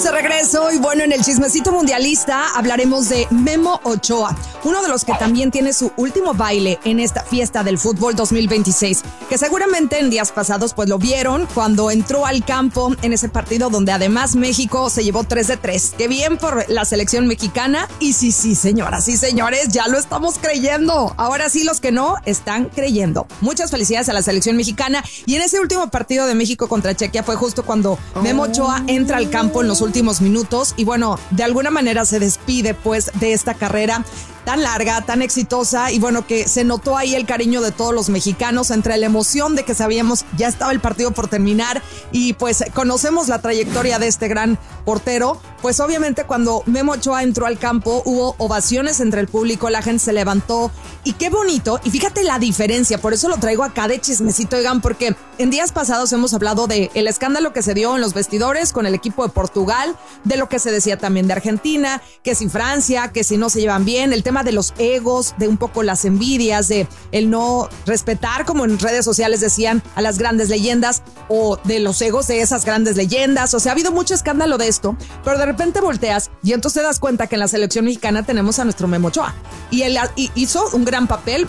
De regreso y bueno, en el chismecito mundialista hablaremos de Memo Ochoa, uno de los que también tiene su último baile en esta fiesta del fútbol 2026, que seguramente en días pasados pues lo vieron cuando entró al campo en ese partido donde además México se llevó 3-3. Qué bien por la selección mexicana y sí, señoras y señores, ya lo estamos creyendo. Ahora sí, los que no están creyendo. Muchas felicidades a la selección mexicana y en ese último partido de México contra Chequia fue justo cuando Memo Ochoa entra al campo en los últimos minutos y bueno, de alguna manera se despide pues de esta carrera tan larga, tan exitosa y bueno, que se notó ahí el cariño de todos los mexicanos entre la emoción de que sabíamos ya estaba el partido por terminar y pues conocemos la trayectoria de este gran portero, pues obviamente cuando Memo Ochoa entró al campo hubo ovaciones entre el público, la gente se levantó y qué bonito, y fíjate la diferencia, por eso lo traigo acá de chismecito, oigan, porque en días pasados hemos hablado de el escándalo que se dio en los vestidores con el equipo de Portugal, de lo que se decía también de Argentina, que si Francia, que si no se llevan bien, el tema de los egos, de un poco las envidias, de el no respetar, como en redes sociales decían, a las grandes leyendas o de los egos de esas grandes leyendas. O sea, ha habido mucho escándalo de esto, pero de repente volteas y entonces te das cuenta que en la selección mexicana tenemos a nuestro Memo Ochoa y él hizo un gran papel,